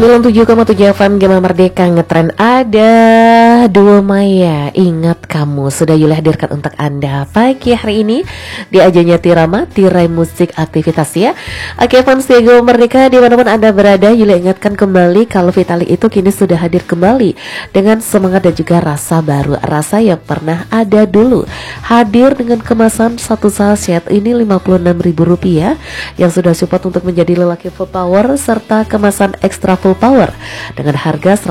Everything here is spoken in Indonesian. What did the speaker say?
97,7 FM Gema Merdeka ngetren ada duo Maya. Ingat kamu sudah Yuli hadirkan untuk Anda pagi hari ini di ajanya Tirama Tirai Musik Aktivitas ya. Oke fans Gema Merdeka dimanapun Anda berada, Yuli ingatkan kembali kalau Vitali itu kini sudah hadir kembali dengan semangat dan juga rasa baru, rasa yang pernah ada dulu. Hadir dengan kemasan satu sachet ini Rp56.000 yang sudah support untuk menjadi lelaki full power serta kemasan extra full power dengan harga